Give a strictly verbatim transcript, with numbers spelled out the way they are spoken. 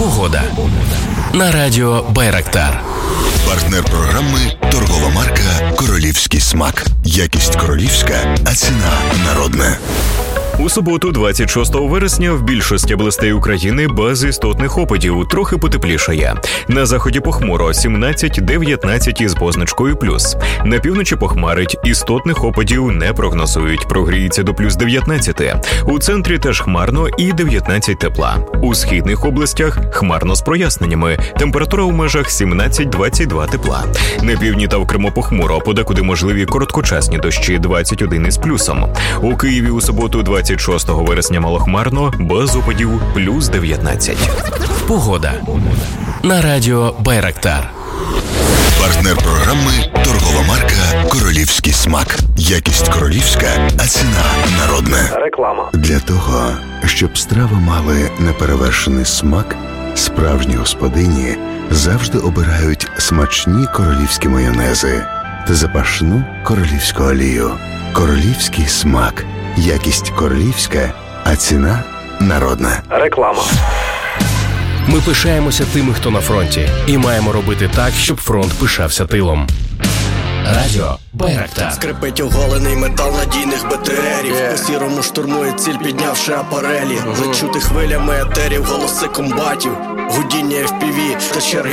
Погода. На радіо Байрактар. Партнер програми – торгова марка «Королівський смак». Якість королівська, а ціна народна. У суботу, двадцять шостого вересня, в більшості областей України без істотних опадів, трохи потеплішає. На заході похмуро, сімнадцять дев'ятнадцять із позначкою плюс. На півночі похмарить, істотних опадів не прогнозують, прогріється до плюс дев'ятнадцять. У центрі теж хмарно і дев'ятнадцять тепла. У східних областях хмарно з проясненнями, температура у межах сімнадцять двадцять два тепла. На півдні та в Криму похмуро, подекуди можливі короткочасні дощі, двадцять один із плюсом. У Києві у суботу, двадцять шостого вересня, малохмарно, без опадів, плюс дев'ятнадцять. Погода. На радіо Байрактар. Партнер програми – торгова марка «Королівський смак». Якість королівська, а ціна народна. Реклама. Для того, щоб страви мали неперевершений смак, справжні господині завжди обирають смачні королівські майонези та запашну королівську олію. Королівський смак. Якість королівська, а ціна народна. Реклама. Ми пишаємося тими, хто на фронті, і маємо робити так, щоб фронт пишався тилом. Радіо Байрактар. Скрипить оголений метал надійних БТРів. yeah. По сірому штурмує ціль, піднявши апарелі. uh-huh. Зачути хвилями етерів, голоси комбатів, гудіння еф пі ві та черги